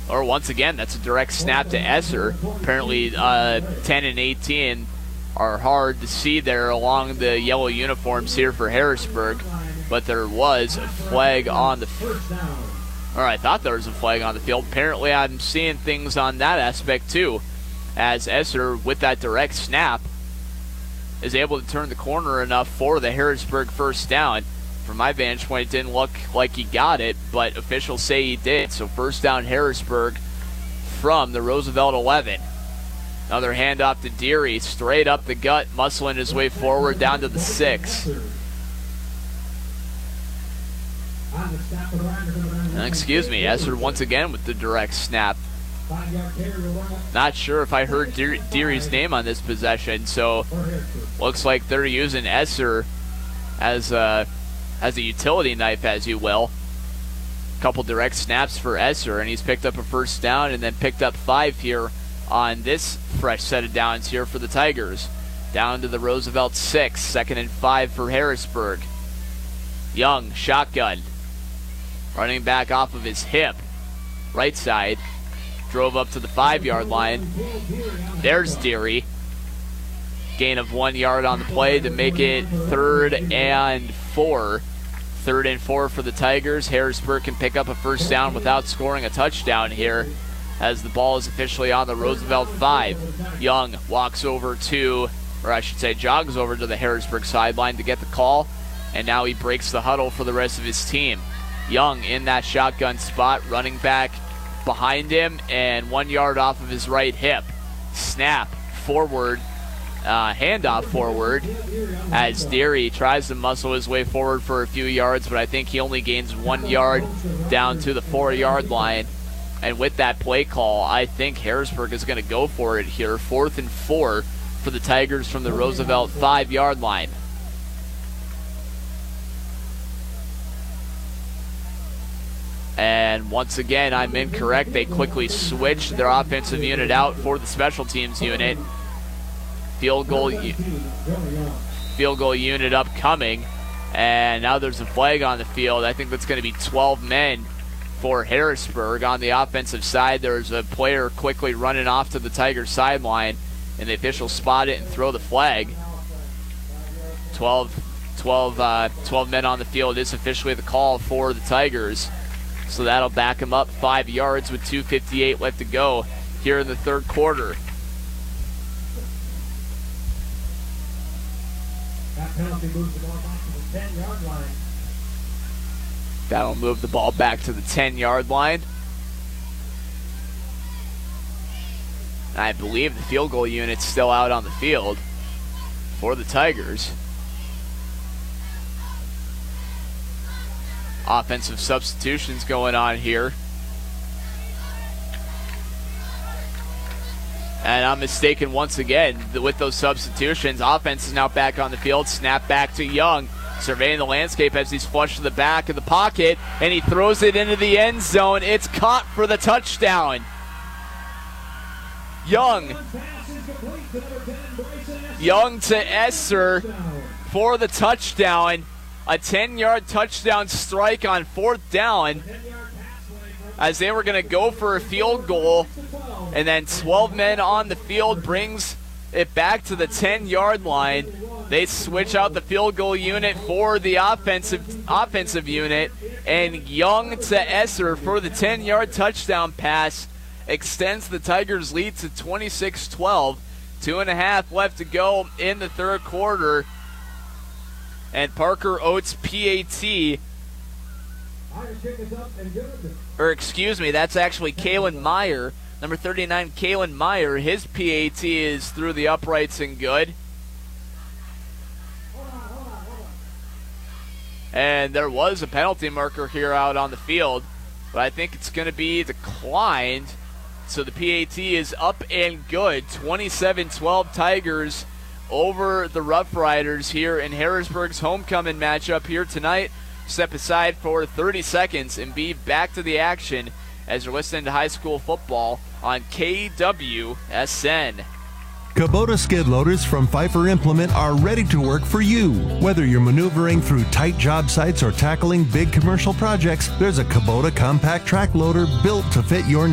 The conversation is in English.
Or once again, that's a direct snap to Esser. Apparently 10 and 18 are hard to see there along the yellow uniforms here for Harrisburg. But there was a flag on the or I thought there was a flag on the field. Apparently I'm seeing things on that aspect too, as Esser, with that direct snap, is able to turn the corner enough for the Harrisburg first down. From my vantage point, it didn't look like he got it, but officials say he did. So first down Harrisburg from the Roosevelt 11. Another handoff to Deary, straight up the gut, muscling his way forward down to the 6. Excuse me, Esser once again with the direct snap. Not sure if I heard Deary's name on this possession, so looks like they're using Esser as a utility knife, as you will. Couple direct snaps for Esser, and he's picked up a first down and then picked up 5 here on this fresh set of downs here for the Tigers. Down to the Roosevelt 6, 2nd and 5 for Harrisburg. Young, shotgun. Running back off of his hip. Right side. Drove up to the 5-yard line. There's Deary. Gain of 1 yard on the play to make it 3rd and 4. 3rd and 4 for the Tigers. Harrisburg can pick up a first down without scoring a touchdown here, as the ball is officially on the Roosevelt 5. Young walks over to, or I should say jogs over to the Harrisburg sideline to get the call, and now he breaks the huddle for the rest of his team. Young in that shotgun spot, running back behind him and 1 yard off of his right hip. Snap forward, handoff forward as Deary tries to muscle his way forward for a few yards, but I think he only gains 1 yard down to the 4-yard line. And with that play call, I think Harrisburg is going to go for it here. 4th and 4 for the Tigers from the Roosevelt 5-yard line. And once again, I'm incorrect. They quickly switched their offensive unit out for the special teams unit. Field goal unit upcoming. And now there's a flag on the field. I think that's going to be 12 men for Harrisburg. On the offensive side, there's a player quickly running off to the Tigers sideline, and the officials spot it and throw the flag. 12 men on the field is officially the call for the Tigers. So that'll back him up 5 yards with 2:58 left to go here in the third quarter. That penalty moves the ball back to the 10-yard line. That'll move the ball back to the 10-yard line. I believe the field goal unit's still out on the field for the Tigers. Offensive substitutions going on here. And I'm mistaken once again with those substitutions. Offense is now back on the field. Snap back to Young. Surveying the landscape as he's flushed to the back of the pocket. And he throws it into the end zone. It's caught for the touchdown. Young to Esser for the touchdown. A 10-yard touchdown strike on 4th down, as they were going to go for a field goal, and then 12 men on the field brings it back to the 10-yard line. They switch out the field goal unit for the offensive unit, and Young to Esser for the 10-yard touchdown pass extends the Tigers' lead to 26-12. 2.5 left to go in the third quarter. And Parker Oates' PAT, or excuse me, that's actually Kalen Meyer, number 39, Kalen Meyer. His PAT is through the uprights and good. And there was a penalty marker here out on the field, but I think it's going to be declined. So the PAT is up and good. 27-12 Tigers over the Rough Riders here in Harrisburg's homecoming matchup here tonight. Step aside for 30 seconds and be back to the action as you're listening to high school football on KWSN. Kubota skid loaders from Pfeiffer Implement are ready to work for you. Whether you're maneuvering through tight job sites or tackling big commercial projects, there's a Kubota compact track loader built to fit your